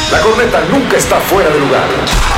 La corneta nunca está fuera de lugar.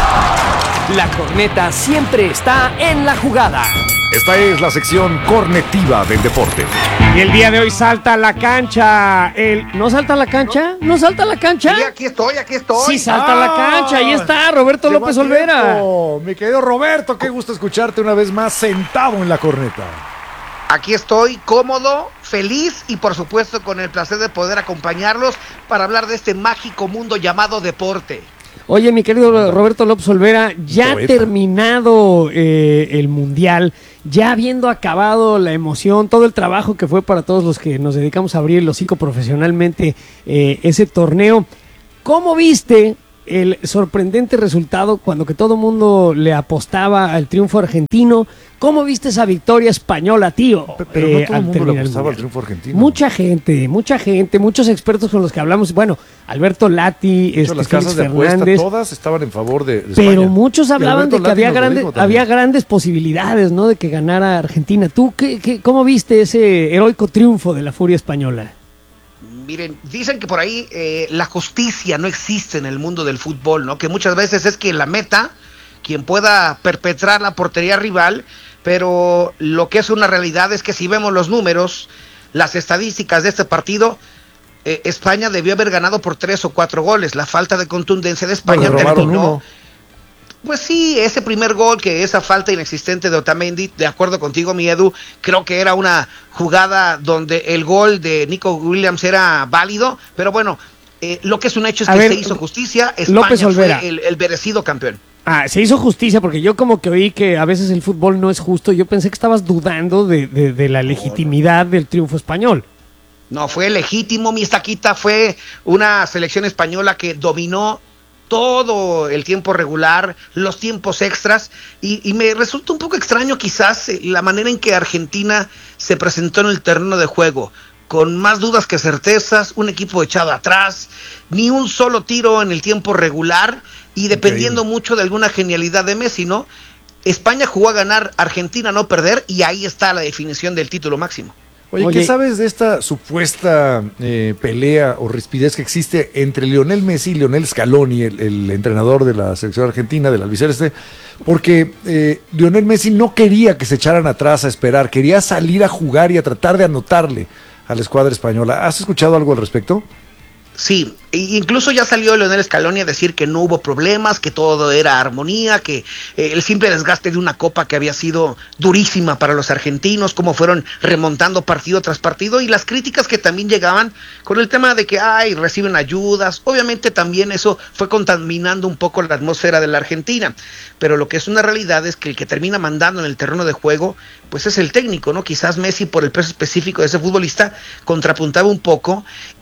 La corneta siempre está en la jugada. Esta es la sección cornetiva del deporte. Y el día de hoy salta a la cancha. ¿No salta a la cancha? ¿No salta a la cancha? Sí, aquí estoy. Sí, salta a la cancha. Ahí está Roberto López Olvera. Mi querido Roberto, qué gusto escucharte una vez más sentado en la corneta. Aquí estoy, cómodo, feliz y por supuesto con el placer de poder acompañarlos para hablar de este mágico mundo llamado deporte. Oye, mi querido Roberto López Olvera, ya terminado el Mundial, ya habiendo acabado la emoción, todo el trabajo que fue para todos los que nos dedicamos a abrir el hocico profesionalmente ese torneo, ¿cómo viste el sorprendente resultado cuando que todo el mundo le apostaba al triunfo argentino? ¿Cómo viste esa victoria española, tío? Pero no todo el mundo le apostaba al triunfo argentino. Mucha gente, muchos expertos con los que hablamos. Bueno, Alberto Lati, las casas de apuesta, todas estaban en favor de España. Pero muchos hablaban de que había grandes posibilidades, ¿no? De que ganara Argentina. ¿Tú cómo viste ese heroico triunfo de la furia española? Miren, dicen que por ahí la justicia no existe en el mundo del fútbol, ¿no? Que muchas veces es que la meta, quien pueda perpetrar la portería rival, pero lo que es una realidad es que si vemos los números, las estadísticas de este partido, España debió haber ganado por 3 o 4 goles. La falta de contundencia de España terminó. Pues sí, ese primer gol, que esa falta inexistente de Otamendi, de acuerdo contigo, mi Edu, creo que era una jugada donde el gol de Nico Williams era válido, pero bueno, lo que es un hecho es que se hizo justicia, España fue el merecido campeón. Se hizo justicia, porque yo como que oí que a veces el fútbol no es justo, yo pensé que estabas dudando de la legitimidad del triunfo español. No, fue legítimo, mi estaquita, fue una selección española que dominó todo el tiempo regular, los tiempos extras, y me resulta un poco extraño quizás la manera en que Argentina se presentó en el terreno de juego, con más dudas que certezas, un equipo echado atrás, ni un solo tiro en el tiempo regular, y dependiendo mucho de alguna genialidad de Messi, ¿no? España jugó a ganar, Argentina a no perder, y ahí está la definición del título máximo. Oye, ¿qué sabes de esta supuesta pelea o rispidez que existe entre Lionel Messi y Lionel Scaloni, el entrenador de la selección argentina, del albiceleste? Porque Lionel Messi no quería que se echaran atrás a esperar, quería salir a jugar y a tratar de anotarle a la escuadra española. ¿Has escuchado algo al respecto? Sí, incluso ya salió Lionel Scaloni a decir que no hubo problemas, que todo era armonía, que el simple desgaste de una copa que había sido durísima para los argentinos, cómo fueron remontando partido tras partido, y las críticas que también llegaban con el tema de que reciben ayudas. Obviamente también eso fue contaminando un poco la atmósfera de la Argentina, pero lo que es una realidad es que el que termina mandando en el terreno de juego pues es el técnico, ¿no? Quizás Messi, por el peso específico de ese futbolista, contrapuntaba un poco,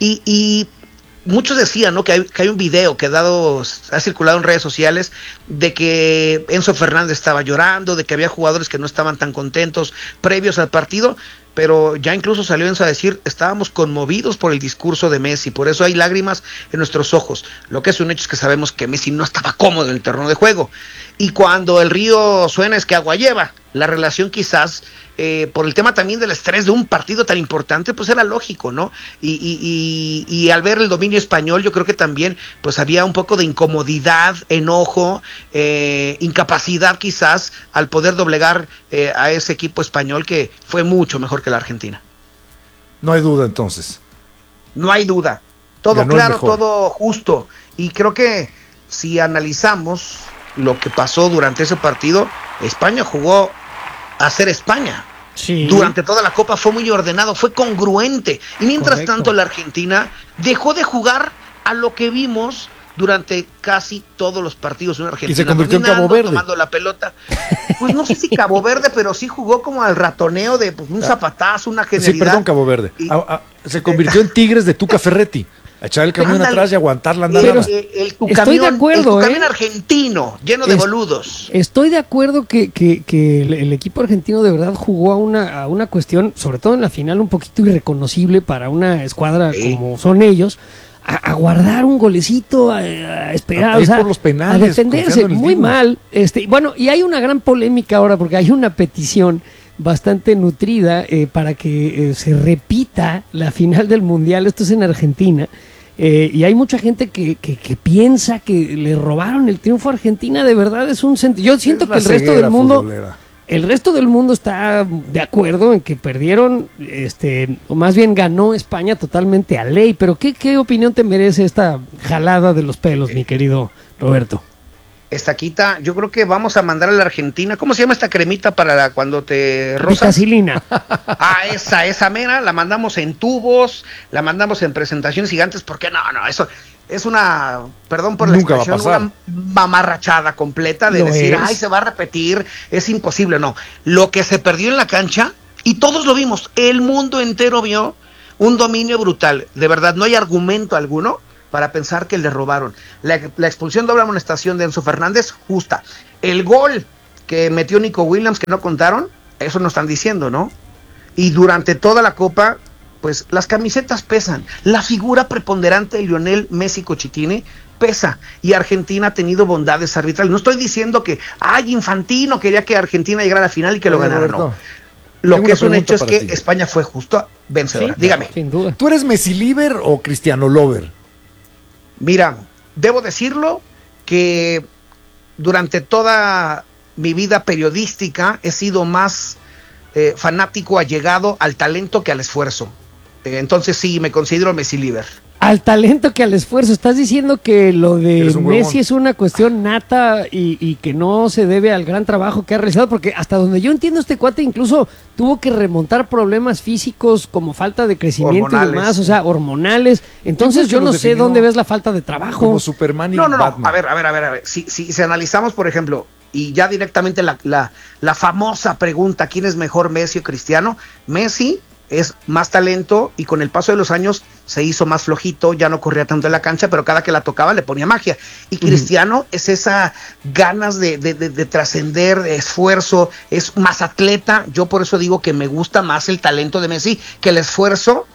y muchos decían, ¿no?, que hay un video que ha circulado en redes sociales de que Enzo Fernández estaba llorando, de que había jugadores que no estaban tan contentos previos al partido, pero ya incluso salió Enzo a decir, estábamos conmovidos por el discurso de Messi, por eso hay lágrimas en nuestros ojos. Lo que es un hecho es que sabemos que Messi no estaba cómodo en el terreno de juego, y cuando el río suena es que agua lleva. La relación quizás, por el tema también del estrés de un partido tan importante, pues era lógico, ¿no? Y al ver el dominio español, yo creo que también pues había un poco de incomodidad, enojo, incapacidad quizás al poder doblegar a ese equipo español que fue mucho mejor que la Argentina. No hay duda entonces. No hay duda. Todo claro, todo justo. Y creo que si analizamos lo que pasó durante ese partido, España jugó a ser España. Sí. Durante toda la Copa fue muy ordenado, fue congruente. Y mientras tanto la Argentina dejó de jugar a lo que vimos durante casi todos los partidos en Argentina. Y se convirtió en Cabo Verde. Tomando la pelota. Pues no sé si Cabo Verde, pero sí jugó como al ratoneo de un zapatazo, una genialidad. Sí, perdón, Cabo Verde. Se convirtió en Tigres de Tuca Ferretti. A echar el camión atrás y aguantar la andada. Estoy de acuerdo, el camión argentino, lleno de boludos. Estoy de acuerdo que el equipo argentino de verdad jugó a una cuestión, sobre todo en la final, un poquito irreconocible para una escuadra como son ellos, a guardar un golecito, a esperar, por los penales, a defenderse muy mal. Bueno, y hay una gran polémica ahora porque hay una petición bastante nutrida para que se repita la final del Mundial. Esto es en Argentina. y hay mucha gente que piensa que le robaron el triunfo a Argentina. De verdad es un yo siento que el resto del mundo... Futbolera. El resto del mundo está de acuerdo en que perdieron, o más bien ganó España totalmente a ley, pero ¿qué opinión te merece esta jalada de los pelos, mi querido Roberto? Estaquita, yo creo que vamos a mandar a la Argentina. ¿Cómo se llama esta cremita para cuando te rozas? Vitacilina. Esa mera, la mandamos en tubos, la mandamos en presentaciones gigantes, porque no, eso es una, perdón por la Nunca expresión, va a pasar. una mamarrachada completa de Lo decir, es. se va a repetir, es imposible. No, lo que se perdió en la cancha, y todos lo vimos, el mundo entero vio un dominio brutal. De verdad, no hay argumento alguno para pensar que le robaron. La expulsión doble amonestación de Enzo Fernández, justa. El gol que metió Nico Williams, que no contaron, eso nos están diciendo, ¿no? Y durante toda la Copa, pues las camisetas pesan. La figura preponderante de Lionel Messi Cochitini pesa. Y Argentina ha tenido bondades arbitrales. No estoy diciendo que, Infantino quería que Argentina llegara a la final y que lo Oye, ganara, Roberto, no. Lo tengo que una es un pregunta hecho es para que ti. España fue justo vencedora. Sí, Dígame. Sin duda. ¿Tú eres Messi Liver o Cristiano Lover? Mira, debo decirlo que durante toda mi vida periodística he sido más fanático, allegado al talento que al esfuerzo. Entonces sí, me considero Messi Liver. Al talento que al esfuerzo. Estás diciendo que lo de Eres un huevón. Messi es una cuestión nata y que no se debe al gran trabajo que ha realizado, porque hasta donde yo entiendo, este cuate incluso tuvo que remontar problemas físicos como falta de crecimiento y Hormonales. demás, o sea, hormonales. Entonces ¿Quién fue yo que no los sé definió? dónde ves la falta de trabajo. Como Superman y No. Batman. A ver. Si analizamos, por ejemplo, y ya directamente la famosa pregunta, ¿quién es mejor, Messi o Cristiano? Messi es más talento y con el paso de los años se hizo más flojito, ya no corría tanto en la cancha, pero cada que la tocaba le ponía magia. Y Cristiano es esa ganas de trascender, de esfuerzo, es más atleta. Yo por eso digo que me gusta más el talento de Messi que el esfuerzo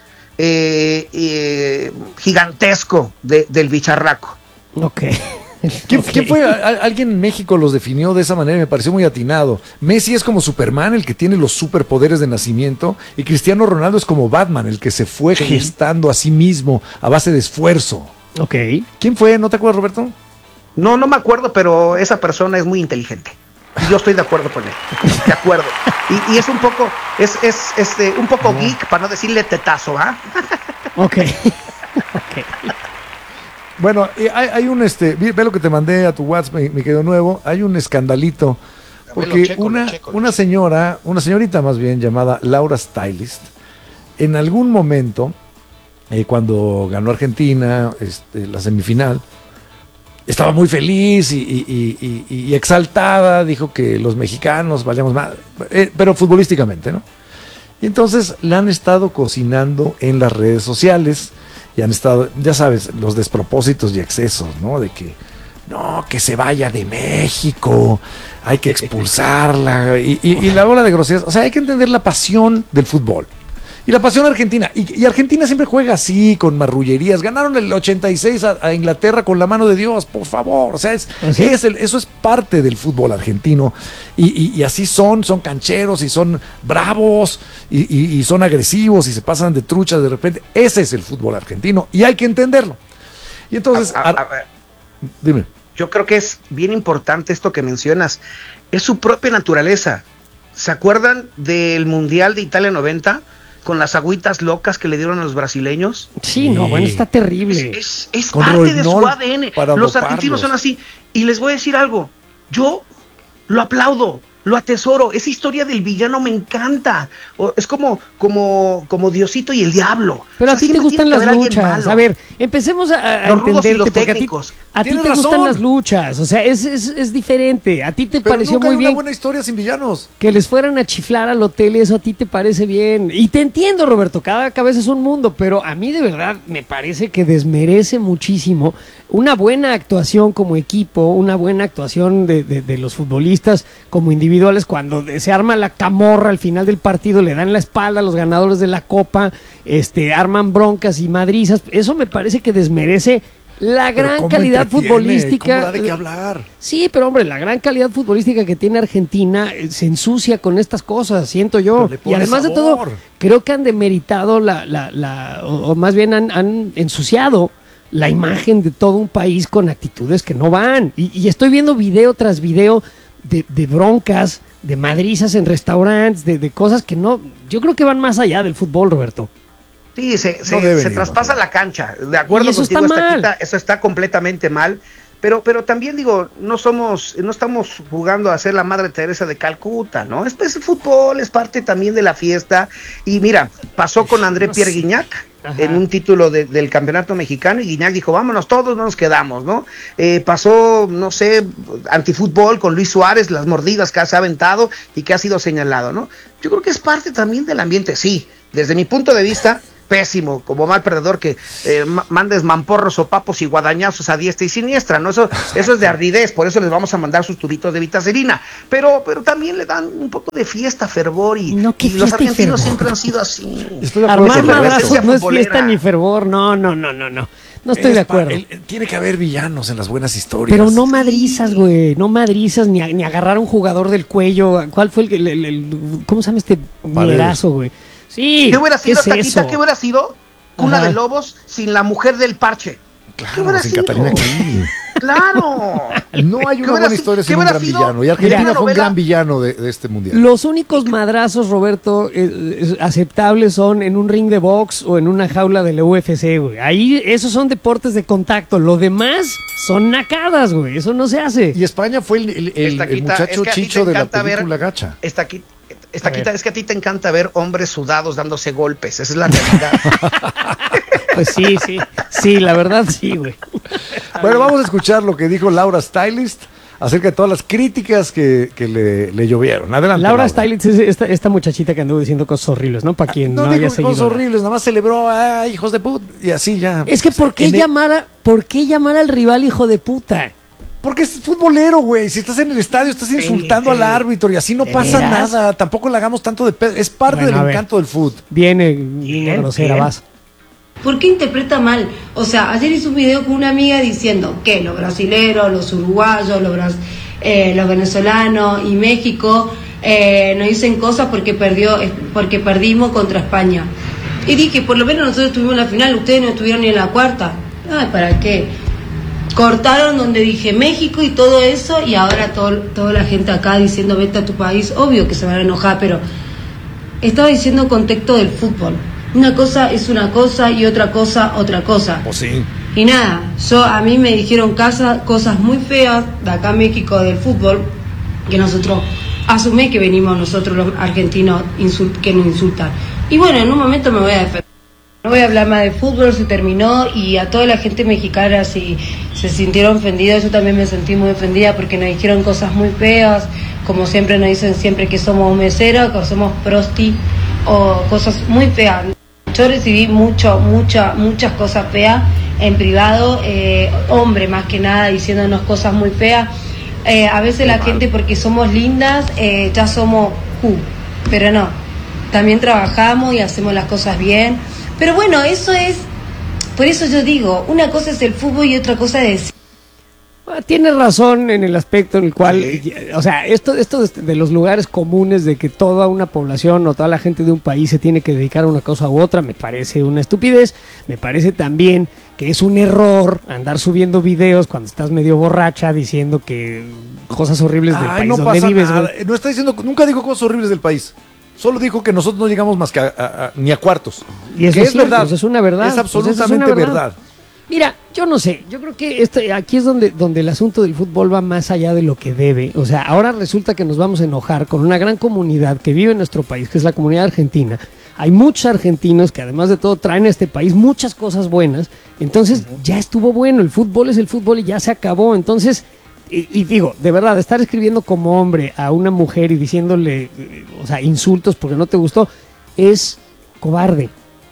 gigantesco del bicharraco. Ok. ¿Quién fue? Alguien en México los definió de esa manera y me pareció muy atinado. Messi es como Superman, el que tiene los superpoderes de nacimiento, y Cristiano Ronaldo es como Batman, el que se fue gestando a sí mismo a base de esfuerzo. Ok. ¿Quién fue? ¿No te acuerdas, Roberto? No me acuerdo, pero esa persona es muy inteligente. Y yo estoy de acuerdo con él. De acuerdo. Y es un poco, un poco geek, para no decirle tetazo, ¿ah? Ok. Bueno, hay un ve lo que te mandé a tu WhatsApp, mi querido nuevo, hay un escandalito, porque una señorita más bien, llamada Laura Stylist, en algún momento, cuando ganó Argentina, la semifinal, estaba muy feliz y exaltada, dijo que los mexicanos valíamos más, pero futbolísticamente, ¿no? Y entonces la han estado cocinando en las redes sociales, y han estado, ya sabes, los despropósitos y excesos, ¿no? De que, no, que se vaya de México, hay que expulsarla, y la ola de groserías. O sea, hay que entender la pasión del fútbol. Y la pasión argentina. Y Argentina siempre juega así, con marrullerías. Ganaron el 86 a Inglaterra con la mano de Dios, por favor. O sea, eso es parte del fútbol argentino. Y así son cancheros y son bravos y son agresivos y se pasan de truchas de repente. Ese es el fútbol argentino y hay que entenderlo. Y entonces, dime. Yo creo que es bien importante esto que mencionas. Es su propia naturaleza. ¿Se acuerdan del Mundial de Italia 90? Con las agüitas locas que le dieron a los brasileños. Sí, no, bueno, está terrible. Es Con parte de su Rohypnol ADN. para Los doparlos. argentinos son así. Y les voy a decir algo. Yo lo aplaudo, lo atesoro. Esa historia del villano me encanta. Es como Diosito y el diablo. Pero O a sea, ti te siempre gustan tiene que las haber alguien luchas. malo. A ver, empecemos a Los rudos y entenderte, los porque técnicos. a ti Tienes te gustan razón. las luchas. O sea, es diferente. A ti te Pero pareció nunca muy hay bien una buena historia sin villanos. que les fueran a chiflar al hotel y eso a ti te parece bien. Y te entiendo, Roberto, cada cabeza es un mundo, pero a mí de verdad me parece que desmerece muchísimo una buena actuación como equipo, una buena actuación de los futbolistas como individuales cuando se arma la camorra al final del partido, le dan la espalda a los ganadores de la Copa, arman broncas y madrizas. Eso me parece que desmerece la Pero gran ¿cómo calidad entretiene? futbolística. ¿Cómo da de qué hablar? Sí, pero hombre, la gran calidad futbolística que tiene Argentina se ensucia con estas cosas, siento yo. Pero le Y pone además de sabor. todo, creo que han demeritado o más bien han ensuciado la imagen de todo un país con actitudes que no van. Y estoy viendo video tras video de broncas, de madrizas en restaurantes, de cosas que no, yo creo que van más allá del fútbol, Roberto. Sí, se deben, traspasa la cancha. De acuerdo Y eso contigo, está mal. eso está completamente mal. Pero también digo, no estamos jugando a ser la Madre Teresa de Calcuta, ¿no? Es el fútbol, es parte también de la fiesta. Y mira, pasó con André Pierre Guignac en un título del campeonato mexicano, y Guignac dijo, vámonos todos, no nos quedamos, ¿no? Pasó, no sé, antifútbol con Luis Suárez, las mordidas que se ha aventado y que ha sido señalado, ¿no? Yo creo que es parte también del ambiente, sí, desde mi punto de vista, pésimo, como mal perdedor que mandes mamporros o papos y guadañazos a diestra y siniestra, ¿no? Eso es de ardidez, por eso les vamos a mandar sus tubitos de vitacilina, pero también le dan un poco de fiesta, fervor, y No, ¿qué los fiesta y argentinos fervor? siempre han sido así. Estoy de acuerdo Armar con Roberto. madrazos no es futbolera. fiesta ni fervor, no. No estoy de acuerdo. Tiene que haber villanos en las buenas historias. Pero no madrizas, güey, no madrizas ni agarrar a un jugador del cuello. ¿Cuál fue el ¿cómo se llama este mierazo, güey? Sí, ¿Qué hubiera sido, es Taquita? eso? ¿Qué hubiera sido? Cuna Ajá. de Lobos sin la mujer del parche. ¿Qué Claro, hubiera sin sido? Catalina Krill. Claro. No hay una buena historia sin un gran villano. Y Argentina Mira, fue un novela. gran villano de este mundial. Los únicos madrazos, Roberto, aceptables son en un ring de box o en una jaula de la UFC, güey. Ahí esos son deportes de contacto. Lo demás son nacadas, güey. Eso no se hace. Y España fue el Estaquita, muchacho es que a ti te chicho de la encanta ver- película Gacha. Estaquita, es que a ti te encanta ver hombres sudados dándose golpes. Esa es la realidad. Pues sí, la verdad sí, güey. Bueno, vamos a escuchar lo que dijo Laura Stylist acerca de todas las críticas que le llovieron. Adelante. Laura Stylitz es esta muchachita que anduvo diciendo cosas horribles, ¿no? Para quien no, No haya dijo seguido. cosas horribles, nada más celebró a hijos de puta y así ya. Es que ¿por qué llamar al rival hijo de puta? Porque es futbolero, güey. Si estás en el estadio, estás insultando al árbitro y así no pasa veras? nada. Tampoco le hagamos tanto de pedo. Es parte Bueno, a del ver. encanto del fútbol. Viene, niña grosera, bien. vas. ¿Por qué interpreta mal? O sea, ayer hice un video con una amiga diciendo que los brasileros, los uruguayos, los venezolanos y México nos dicen cosas porque perdimos contra España. Y dije, por lo menos nosotros estuvimos en la final, ustedes no estuvieron ni en la cuarta. Ay, ¿para qué? Cortaron donde dije México y todo eso, y ahora toda la gente acá diciendo vete a tu país. Obvio que se van a enojar, pero estaba diciendo contexto del fútbol. Una cosa es una cosa y otra cosa otra cosa. Pues sí. Y nada, a mí me dijeron cosas muy feas de acá en México del fútbol, que nosotros asumí que venimos nosotros los argentinos que nos insultan. Y bueno, en un momento me voy a defender. No voy a hablar más de fútbol, se terminó, y a toda la gente mexicana si se sintieron ofendidos, yo también me sentí muy ofendida porque nos dijeron cosas muy feas, como siempre nos dicen siempre que somos meseros, que somos prosti o cosas muy feas. Yo recibí muchas cosas feas en privado, hombre más que nada diciéndonos cosas muy feas. A veces la gente porque somos lindas ya somos pero no, también trabajamos y hacemos las cosas bien. Pero bueno, eso es, por eso yo digo, una cosa es el fútbol y otra cosa es... Tiene razón en el aspecto en el cual, o sea, esto de los lugares comunes de que toda una población o toda la gente de un país se tiene que dedicar a una cosa u otra, me parece una estupidez. Me parece también que es un error andar subiendo videos cuando estás medio borracha diciendo que cosas horribles del país no donde pasa vives, nada. güey. No está diciendo, nunca dijo cosas horribles del país. Solo dijo que nosotros no llegamos más que ni a cuartos. Y eso que es cierto, eso es una verdad. Es Pues eso es absolutamente una verdad. Mira, yo no sé, yo creo que aquí es donde el asunto del fútbol va más allá de lo que debe. O sea, ahora resulta que nos vamos a enojar con una gran comunidad que vive en nuestro país, que es la comunidad argentina. Hay muchos argentinos que además de todo traen a este país muchas cosas buenas. Entonces ya estuvo bueno, el fútbol es el fútbol y ya se acabó. Entonces, y digo, de verdad, estar escribiendo como hombre a una mujer y diciéndole, o sea, insultos porque no te gustó, es cobarde.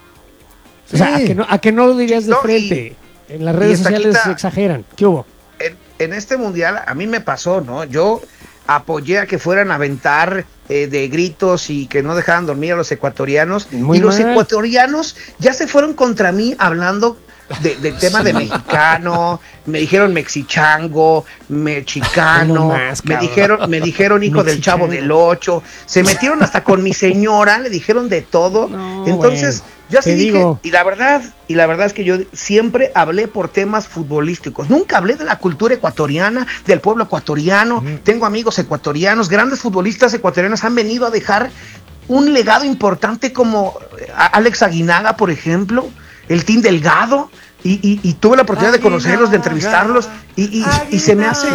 O sea, Sí. a que no lo dirías de No, frente. En las redes sociales Estaquita, exageran. ¿Qué hubo? En este mundial a mí me pasó, ¿no? Yo apoyé a que fueran a aventar de gritos y que no dejaran dormir a los ecuatorianos. Muy y los mal. ecuatorianos ya se fueron contra mí hablando del tema de mexicano, me dijeron mexichango, mexicano, No más, me dijeron hijo del Chavo del Ocho, se metieron hasta con mi señora, le dijeron de todo. No, Entonces, bueno, yo así te dije, digo. y la verdad es que yo siempre hablé por temas futbolísticos, nunca hablé de la cultura ecuatoriana, del pueblo ecuatoriano. Tengo amigos ecuatorianos, grandes futbolistas ecuatorianos han venido a dejar un legado importante como Alex Aguinaga, por ejemplo, el Team Delgado, y tuve la oportunidad de conocerlos, de entrevistarlos, y se me hace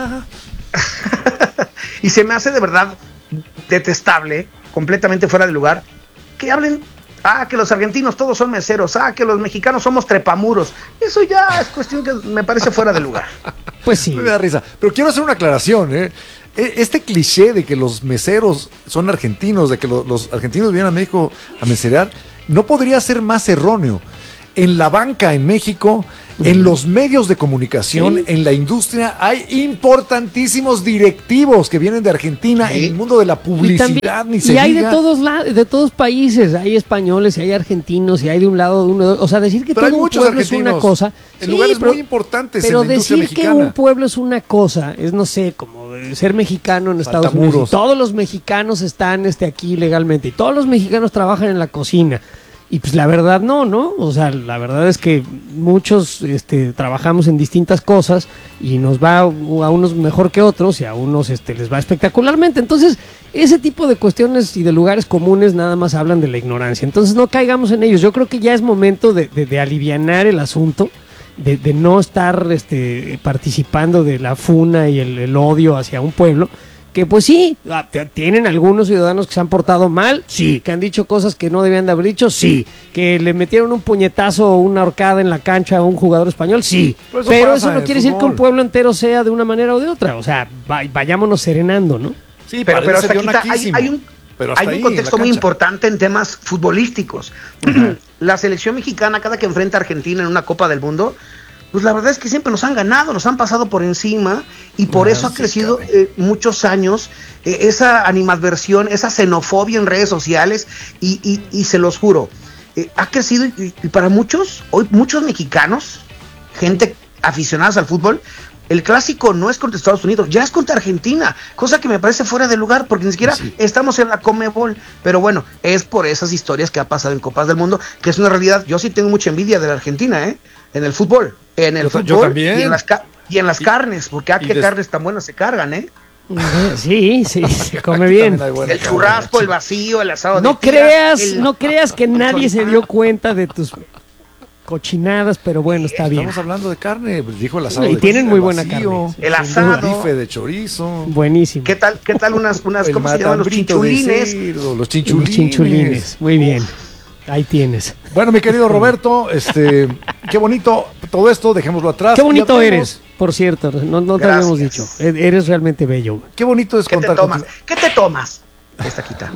y se me hace de verdad detestable, completamente fuera de lugar, que hablen, que los argentinos todos son meseros, que los mexicanos somos trepamuros. Eso ya es cuestión que me parece fuera de lugar. Pues sí. Me da risa. Pero quiero hacer una aclaración, ¿eh? Este cliché de que los meseros son argentinos, de que los argentinos vienen a México a meserear, no podría ser más erróneo. En la banca en México, en los medios de comunicación, Sí. en la industria, hay importantísimos directivos que vienen de Argentina en el mundo de la publicidad, ni se y hay diga. de todos países, hay españoles, y hay argentinos, y hay de un lado, de uno, o sea, decir que Pero hay todo un muchos pueblo es una argentinos cosa, en lugares muy importantes pero en la industria decir que mexicana. un pueblo es una cosa, es no sé, como ser mexicano en Estados Unidos, Faltamuros. y todos los mexicanos están aquí legalmente, y todos los mexicanos trabajan en la cocina. Y pues la verdad no, o sea, la verdad es que muchos trabajamos en distintas cosas y nos va a unos mejor que otros y a unos les va espectacularmente. Entonces, ese tipo de cuestiones y de lugares comunes nada más hablan de la ignorancia. Entonces, no caigamos en ellos. Yo creo que ya es momento de alivianar el asunto, de no estar participando de la funa y el odio hacia un pueblo. Que pues sí, tienen algunos ciudadanos que se han portado mal, sí, que han dicho cosas que no debían de haber dicho, sí, que le metieron un puñetazo o una horcada en la cancha a un jugador español, sí, pero eso no quiere decir que un pueblo entero sea de una manera o de otra, o sea, vayámonos serenando, ¿no? Sí, pero hasta sería aquí naquísimo. hay un Pero hasta hay un ahí, contexto en la muy cancha. importante en temas futbolísticos. La selección mexicana, cada que enfrenta a Argentina en una Copa del Mundo, pues la verdad es que siempre nos han ganado, nos han pasado por encima, y por eso ha crecido muchos años esa animadversión, esa xenofobia en redes sociales, y se los juro, ha crecido, y para muchos, hoy muchos mexicanos, gente aficionados al fútbol, el clásico no es contra Estados Unidos, ya es contra Argentina, cosa que me parece fuera de lugar, porque ni siquiera estamos en la Conmebol. Pero bueno, es por esas historias que ha pasado en Copas del Mundo, que es una realidad. Yo sí tengo mucha envidia de la Argentina, en el fútbol, Yo también. y en las carnes, porque qué carnes tan buenas se cargan, Sí, se come Aquí bien. también hay buena el carne. churrasco, el vacío, el asado No de tira, no creas que nadie se dio cuenta de tus cochinadas, pero bueno, está bien. Estamos hablando de carne, pues, dijo el asado. Y de tienen tira, muy buena vacío, carne. El asado. un bife de chorizo. Buenísimo. ¿Qué tal unas El ¿cómo se llaman? Los matambrito de chinchulines. cerdo, los Los chinchulines. chinchulines. Muy bien. Ahí tienes. Bueno, mi querido Roberto, qué bonito todo esto, dejémoslo atrás. Qué bonito Y hablemos- eres, por cierto. No te Gracias. habíamos dicho. Eres realmente bello. Qué bonito es ¿Qué te contar tomas? contigo. ¿Qué te tomas? Esta quita.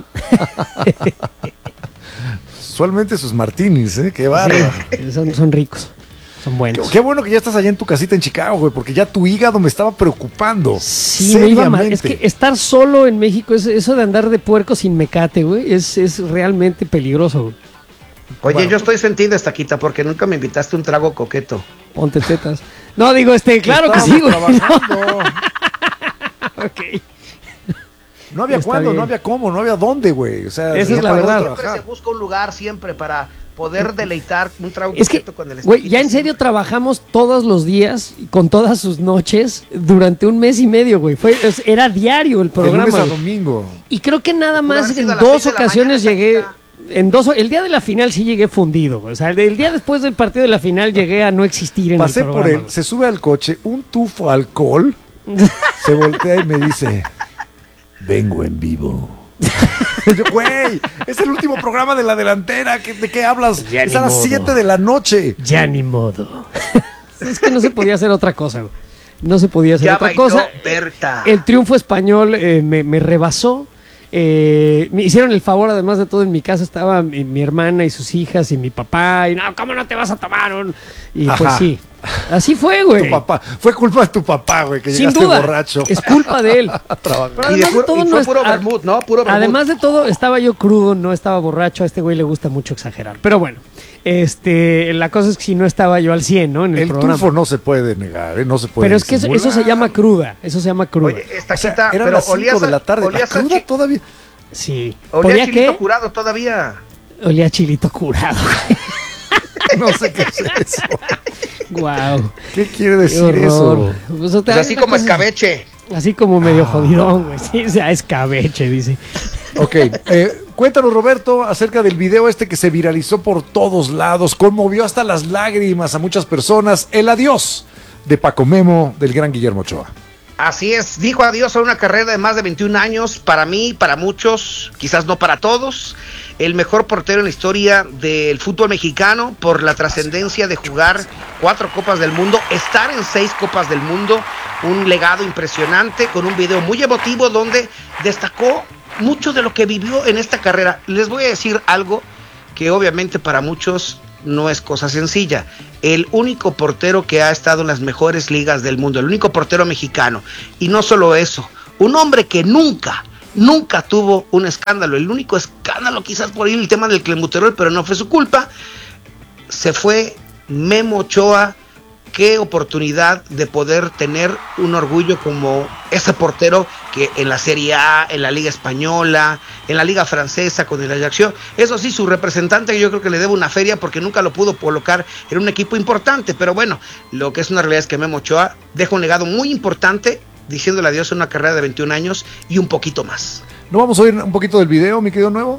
Usualmente sus martinis, qué bárbaro. Son ricos. Son buenos. Qué bueno que ya estás allá en tu casita en Chicago, güey, porque ya tu hígado me estaba preocupando. Sí, me iba mal. Es seriamente. que estar solo en México, eso de andar de puerco sin mecate, güey, es realmente peligroso, güey. Oye, Bueno. yo estoy sentida, Estaquita, porque nunca me invitaste un trago coqueto. Ponte tetas. No, digo, claro que sí, güey. Trabajando. Ok. No había Está cuándo, bien. no había cómo, no había dónde, güey. O sea, Esa no es la paró de verdad. Siempre trabajar. se busca un lugar siempre para poder deleitar un trago Es que, coqueto con el güey, Estaquita. ya en serio trabajamos todos los días, con todas sus noches, durante un mes y medio, güey. Era diario el De programa. lunes a güey. domingo. Y creo que nada Pudo más haber sido en a las dos 6 de la ocasiones mañana, llegué. Estaquita. El día de la final sí llegué fundido, güey. O sea, el día después del partido de la final llegué a no existir en Pasé el programa. por él, güey. se sube al coche, un tufo de alcohol, se voltea y me dice, vengo en vivo. Y yo, güey, es el último programa de la delantera, ¿de qué hablas? Ya Es ni a las modo. 7 de la noche. Ya ni modo. Es que no se podía hacer otra cosa, güey. No se podía hacer Ya otra bailó cosa. Berta. El triunfo español me rebasó. Me hicieron el favor, además de todo, en mi casa estaba mi hermana y sus hijas y mi papá. Y no, ¿cómo no te vas a tomar un...? Y pues Ajá. sí, así fue, güey. Tu papá, fue culpa de tu papá, güey, que Sin llegaste duda, borracho. es culpa de él. a trabajar. Pero Y, de además de puro, todo, y no fue es- puro a- vermut, ¿no? Puro vermut. Además de todo, estaba yo crudo, no estaba borracho. A este güey le gusta mucho exagerar. Pero bueno, La cosa es que si no estaba yo al 100, ¿no? En el programa. tufo no se puede negar, no se puede. Pero es que eso se llama cruda. Eso se llama cruda. Oye, esta O sea, quita, eran pero las 5 de la tarde. ¿La cruda todavía? Sí. olía ¿Olía chilito qué? curado todavía. Olía a chilito curado. No sé qué es eso. Wow. ¿Qué quiere decir eso? Pues, Pues así como escabeche. Así como medio jodidón, güey. Sí, o sea, escabeche, dice. Ok, cuéntanos, Roberto, acerca del video que se viralizó por todos lados, conmovió hasta las lágrimas a muchas personas, el adiós de Paco Memo del gran Guillermo Ochoa. Así es, dijo adiós a una carrera de más de 21 años, para mí, para muchos, quizás no para todos, el mejor portero en la historia del fútbol mexicano por la trascendencia de jugar 4 Copas del Mundo, estar en 6 Copas del Mundo, un legado impresionante con un video muy emotivo donde destacó mucho de lo que vivió en esta carrera. Les voy a decir algo que obviamente para muchos no es cosa sencilla. El único portero que ha estado en las mejores ligas del mundo, el único portero mexicano. Y no solo eso, un hombre que nunca tuvo un escándalo. El único escándalo quizás por ahí el tema del clenbuterol, pero no fue su culpa. Se fue Memo Ochoa. Qué oportunidad de poder tener un orgullo como ese portero que en la Serie A, en la Liga Española, en la Liga Francesa con el Ajax. Eso sí, su representante yo creo que le debe una feria porque nunca lo pudo colocar en un equipo importante. Pero bueno, lo que es una realidad es que Memo Ochoa deja un legado muy importante diciéndole adiós a una carrera de 21 años y un poquito más. ¿No vamos a oír un poquito del video, mi querido Nuevo?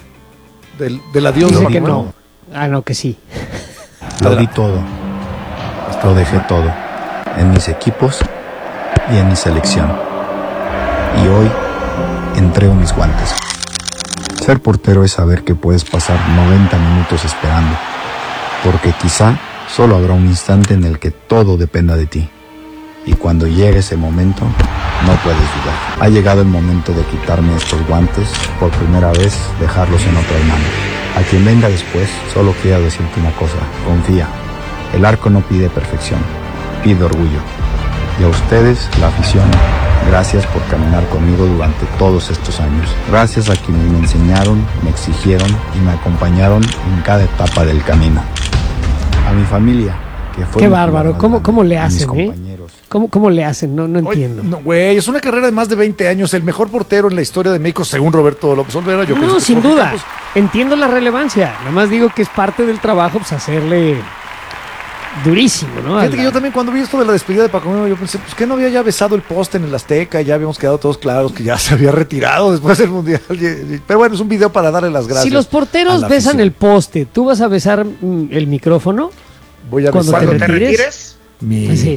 Del adiós Dice de que Paco no. No, que sí. Lo di todo, lo dejé todo, en mis equipos y en mi selección. Y hoy entrego mis guantes. Ser portero es saber que puedes pasar 90 minutos esperando, porque quizá solo habrá un instante en el que todo dependa de ti. Y cuando llegue ese momento, no puedes dudar. Ha llegado el momento de quitarme estos guantes, por primera vez dejarlos en otras manos. A quien venga después, solo quiero decirte una cosa, confía. El arco no pide perfección, pide orgullo. Y a ustedes, la afición, gracias por caminar conmigo durante todos estos años. Gracias a quienes me enseñaron, me exigieron y me acompañaron en cada etapa del camino. A mi familia, que fue... Qué mi bárbaro, primer ¿cómo le a mis hacen, compañeros. ¿Cómo le hacen? No entiendo. No, güey, es una carrera de más de 20 años, el mejor portero en la historia de México, según Roberto López Olvera. Yo pienso No, que sin Jorge duda. Campos. Entiendo la relevancia. Nada más digo que es parte del trabajo, pues hacerle durísimo, ¿no? Fíjate que yo también cuando vi esto de la despedida de Paco Memo, yo pensé, pues que no había ya besado el poste en el Azteca, ya habíamos quedado todos claros que ya se había retirado después del Mundial. Pero bueno, es un video para darle las gracias. Si los porteros a la besan afición. el poste, ¿tú vas a besar el micrófono? Voy a cuando besar Cuando te retires? retires, mi Sí,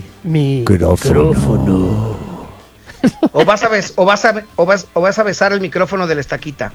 micrófono. o vas a besar el micrófono de la estaquita.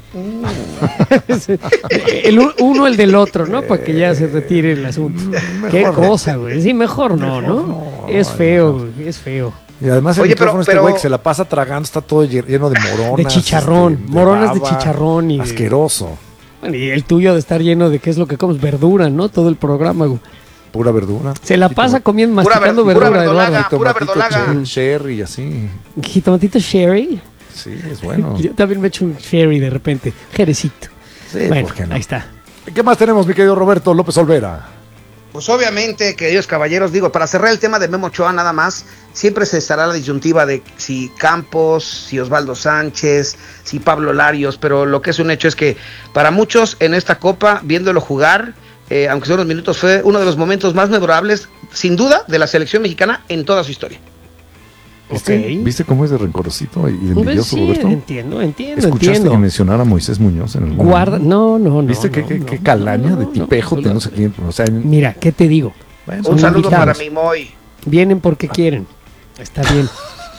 El del otro, ¿no? Para que ya se retire el asunto. Qué cosa, güey. Sí, mejor no. Es feo, güey, es feo. Y además el Oye, micrófono pero- güey que se la pasa tragando, está todo lleno de moronas. De chicharrón, moronas de baba, chicharrón y de- asqueroso. Bueno, y el tuyo de estar lleno de qué es lo que comes, verdura, ¿no? Todo el programa, güey. Pura verdura. Se la pasa comiendo, Pura masticando ver- pura verdura, verdolaga. Eduardo. Pura Tomatito verdolaga. cherry, así. Jitomatito sherry. Sí, es bueno. Yo también me echo un sherry de repente. Jerecito. Sí, Bueno, ¿por qué no? ahí está. ¿Qué más tenemos, mi querido Roberto López Olvera? Pues obviamente, queridos caballeros, digo, para cerrar el tema de Memo Ochoa nada más, siempre se estará la disyuntiva de si Campos, si Osvaldo Sánchez, si Pablo Larios, pero lo que es un hecho es que para muchos en esta Copa, viéndolo jugar, aunque son unos minutos, fue uno de los momentos más memorables, sin duda, de la selección mexicana en toda su historia. ¿Viste cómo es de rencorosito y de Pues envidioso, sí, Roberto? entiendo. ¿Escuchaste que mencionara a Moisés Muñoz en el Guarda, no. ¿Viste qué calaña de tipejo no, de no sé quién? O sea, Mira, ¿qué te digo? bueno, Son Un saludo invitados. para mi Moy. Vienen porque quieren. Está bien.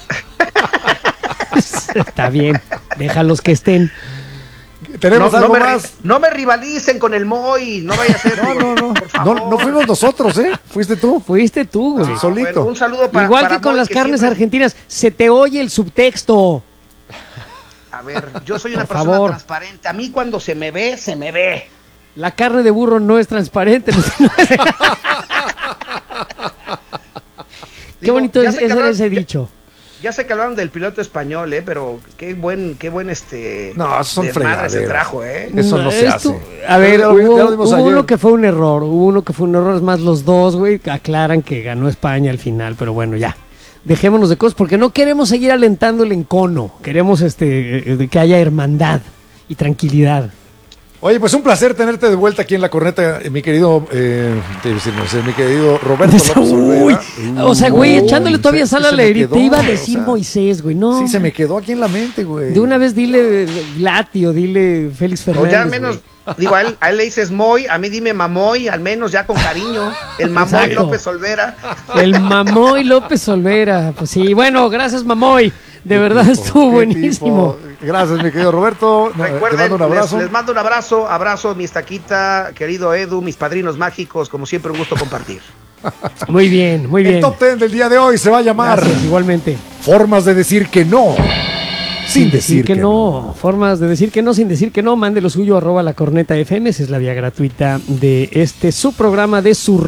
Está bien. Déjalos que estén. tenemos algo me, más. no me rivalicen con el Moy, no vaya a ser. No. por favor. No fuimos nosotros, ¿eh? Fuiste tú. Fuiste tú, güey. Ah, solito. bueno, un saludo para Igual para que con Moy, las carnes siempre- argentinas, se te oye el subtexto. A ver, yo soy una Por persona favor. transparente. A mí cuando se me ve, se me ve. La carne de burro no es transparente. Qué Digo, bonito ya es sé que hablan- ese dicho. Ya sé que hablaron del piloto español, pero qué buen No, esos son fregaderas. se trajo, Eso no se hace. A ver, Ya lo hubo vimos ayer. uno que fue un error, es más, los dos, güey, aclaran que ganó España al final, pero bueno, ya. Dejémonos de cosas porque no queremos seguir alentando el encono, queremos que haya hermandad y tranquilidad. Oye, pues un placer tenerte de vuelta aquí en La Corneta, mi querido, mi querido Roberto López Olvera. O sea, güey, echándole todavía sal a la herida. Te iba a quedó, decir Moisés, güey, no. Sí, se me quedó aquí en la mente, güey. De una vez dile Lati o dile Félix O Fernández. ya al menos, digo, a él le dices Moy, a mí dime Mamoy, al menos ya con cariño. El Mamoy Exacto. López Olvera. El Mamoy López Olvera. Pues sí, bueno, gracias Mamoy. De verdad estuvo buenísimo. Gracias, mi querido Roberto. Te Recuerden, mando un abrazo. les mando un abrazo, mi estaquita, querido Edu, mis padrinos mágicos, como siempre un gusto compartir. Muy bien, muy bien. El top 10 del día de hoy se va a llamar Gracias, igualmente. Formas de decir que no. Sin decir que no. Formas de decir que no sin decir que no. Mande lo suyo @La Corneta FM. Esa es la vía gratuita de su programa de su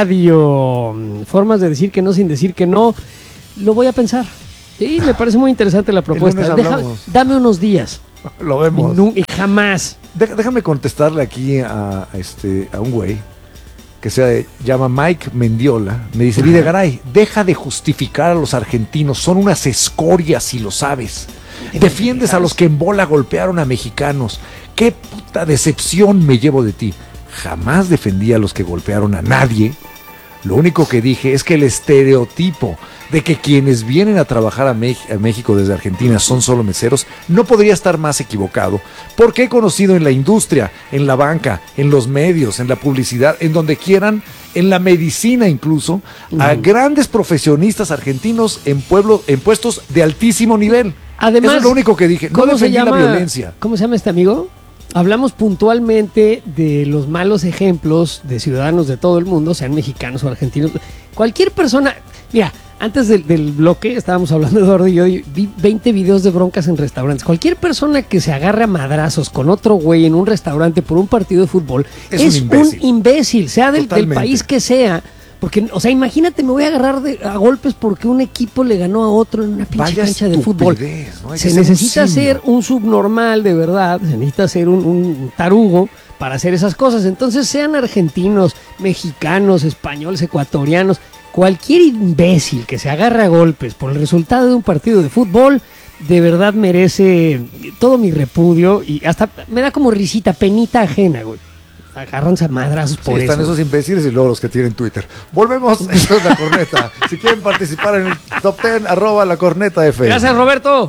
radio. Formas de decir que no sin decir que no. Lo voy a pensar. Sí, me parece muy interesante la propuesta. Dame unos días. Lo vemos. Y jamás. Déjame contestarle aquí a un güey que se llama Mike Mendiola. Me dice, Videgaray, deja de justificar a los argentinos. Son unas escorias, si lo sabes. Defiendes a los que en bola golpearon a mexicanos. Qué puta decepción me llevo de ti. Jamás defendí a los que golpearon a nadie. Lo único que dije es que el estereotipo de que quienes vienen a trabajar a México desde Argentina son solo meseros no podría estar más equivocado, porque he conocido en la industria, en la banca, en los medios, en la publicidad, en donde quieran, en la medicina incluso, a grandes profesionistas argentinos en puestos de altísimo nivel. Además, eso es lo único que dije. No defendí la violencia. ¿Cómo se llama este amigo? Hablamos puntualmente de los malos ejemplos de ciudadanos de todo el mundo, sean mexicanos o argentinos. Cualquier persona, mira, antes del bloque estábamos hablando, Eduardo y yo, vi 20 videos de broncas en restaurantes. Cualquier persona que se agarre a madrazos con otro güey en un restaurante por un partido de fútbol es un imbécil, sea del país que sea. Porque, o sea, imagínate, me voy a agarrar a golpes porque un equipo le ganó a otro en una pinche cancha de fútbol. ¿No? Se necesita ser un subnormal, de verdad. Se necesita ser un tarugo para hacer esas cosas. Entonces, sean argentinos, mexicanos, españoles, ecuatorianos, cualquier imbécil que se agarre a golpes por el resultado de un partido de fútbol, de verdad merece todo mi repudio y hasta me da como risita, penita ajena, güey. Agárranse a madrazos por están eso. esos imbéciles y luego los que tienen Twitter. Volvemos, esto es La Corneta. Si quieren participar en el top 10, @La Corneta FM. Gracias, Roberto.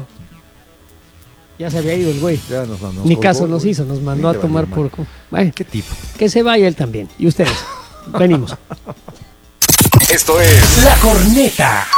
Ya se había ido el güey. Ya nos mandó. Ni caso nos hizo, nos mandó a tomar por... Bueno, ¿qué tipo? Que se vaya él también. Y ustedes. Venimos. Esto es La Corneta.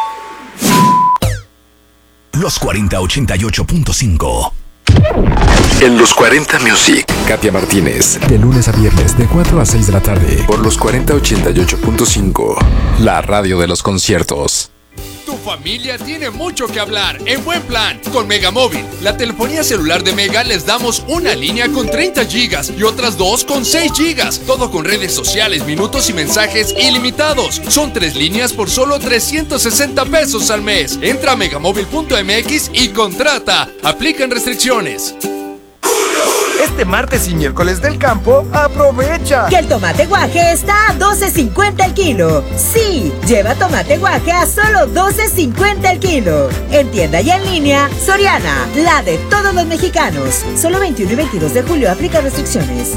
Los 4088.5. En los 40 Music, Katia Martínez. De lunes a viernes, de 4 a 6 de la tarde. Por los 4088.5. La radio de los conciertos. Tu familia tiene mucho que hablar en buen plan con Megamóvil. La telefonía celular de Mega les damos una línea con 30 gigas y otras 2 con 6 gigas. Todo con redes sociales, minutos y mensajes ilimitados. Son 3 líneas por solo 360 pesos al mes. Entra a megamóvil.mx y contrata. Aplican restricciones. Este martes y miércoles del campo, aprovecha. Que el tomate guaje está a $12.50 el kilo. Sí, lleva tomate guaje a solo $12.50 el kilo. En tienda y en línea, Soriana, la de todos los mexicanos. Solo 21 y 22 de julio aplica restricciones.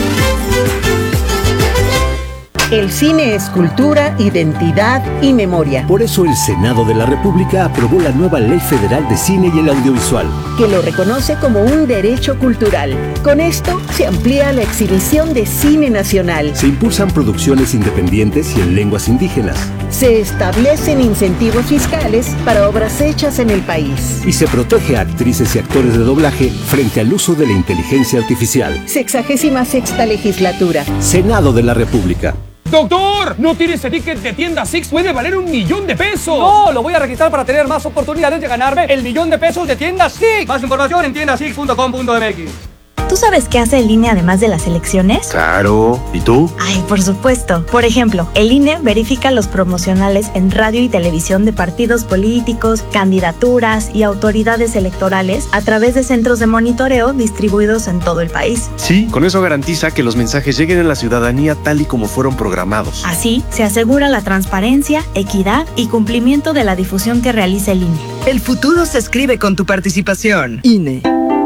El cine es cultura, identidad y memoria. Por eso el Senado de la República aprobó la nueva Ley Federal de Cine y el Audiovisual, que lo reconoce como un derecho cultural. Con esto se amplía la exhibición de cine nacional. Se impulsan producciones independientes y en lenguas indígenas. Se establecen incentivos fiscales para obras hechas en el país. Y se protege a actrices y actores de doblaje frente al uso de la inteligencia artificial. 66ª legislatura. Senado de la República. ¡Doctor! ¿No tiene ese ticket de tienda Six? ¡Puede valer $1.000.000! No, lo voy a registrar para tener más oportunidades de ganarme el $1.000.000 de tienda Six. Más información en tiendasix.com.mx. ¿Tú sabes qué hace el INE además de las elecciones? Claro. ¿Y tú? Ay, por supuesto. Por ejemplo, el INE verifica los promocionales en radio y televisión de partidos políticos, candidaturas y autoridades electorales a través de centros de monitoreo distribuidos en todo el país. Sí, con eso garantiza que los mensajes lleguen a la ciudadanía tal y como fueron programados. Así, se asegura la transparencia, equidad y cumplimiento de la difusión que realiza el INE. El futuro se escribe con tu participación. INE.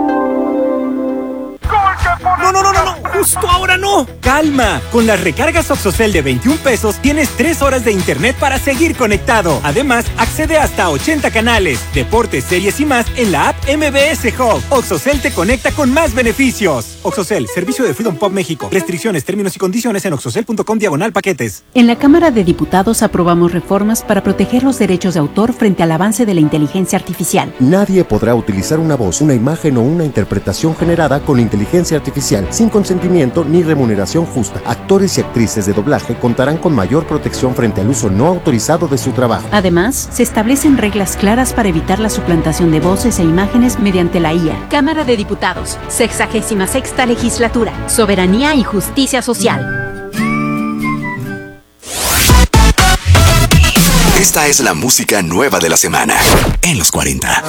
No, justo ahora no. Calma, con las recargas OXXOCEL de 21 pesos tienes 3 horas de internet para seguir conectado. Además, accede hasta 80 canales, deportes, series y más en la app MBS Hub. OXXOCEL te conecta con más beneficios. OXXOCEL, servicio de Freedom Pop México. Restricciones, términos y condiciones en oxxocel.com/paquetes. En la Cámara de Diputados aprobamos reformas para proteger los derechos de autor frente al avance de la inteligencia artificial. Nadie podrá utilizar una voz, una imagen o una interpretación generada con inteligencia artificial sin consentimiento ni remuneración justa. Actores y actrices de doblaje contarán con mayor protección frente al uso no autorizado de su trabajo. Además, se establecen reglas claras para evitar la suplantación de voces e imágenes mediante la IA. Cámara de Diputados, 66ª Legislatura, Soberanía y Justicia Social. Esta es la música nueva de la semana en los 40.